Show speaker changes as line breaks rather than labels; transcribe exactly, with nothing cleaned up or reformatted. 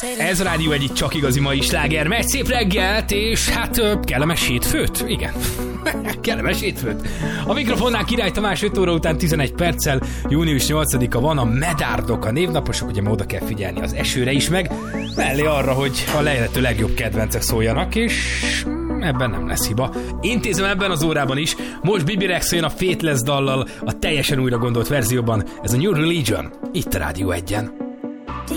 Ez a Rádió egy csak igazi mai sláger. Megy szép reggelt, és hát kellemes hétfőt. Igen, kellemes hétfőt. A mikrofonnál Király Tamás, öt óra után tizenegy perccel, június nyolcadika van, a medárdok, a névnaposok, ugye oda kell figyelni az esőre is, meg mellé arra, hogy a lehető legjobb kedvencek szóljanak, és ebben nem lesz hiba. Intézem ebben az órában is. Most Bibi Rex jön a Faithless dallal, a teljesen újra gondolt verzióban. Ez a New Religion, itt a Rádió egyen.